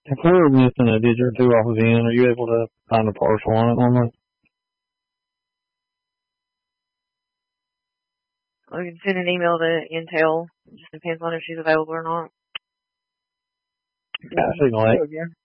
If we're missing a digit or two off of the end, are you able to find a partial on it normally? Or you can send an email to Intel. It just depends on if she's available or not. Yeah, Signal 8.